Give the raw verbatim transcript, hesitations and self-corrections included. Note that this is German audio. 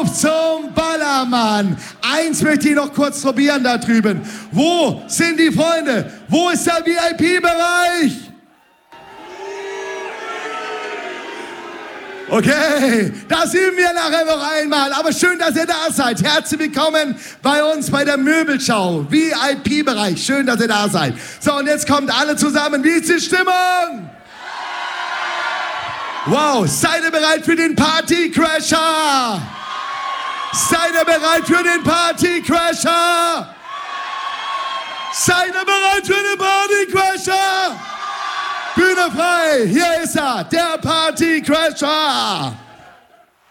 Auf zum Ballermann. Eins möchte ich noch kurz probieren da drüben. Wo sind die Freunde? Wo ist der V I P-Bereich? Okay, das üben wir nachher noch einmal. Aber schön, dass ihr da seid. Herzlich willkommen bei uns bei der Möbelschau. V I P-Bereich. Schön, dass ihr da seid. So, und jetzt kommt alle zusammen. Wie ist die Stimmung? Wow, seid ihr bereit für den Partycrasher? Seid ihr bereit für den Partycrasher? Seid ihr bereit für den Partycrasher? Bühne frei, hier ist er, der Partycrasher.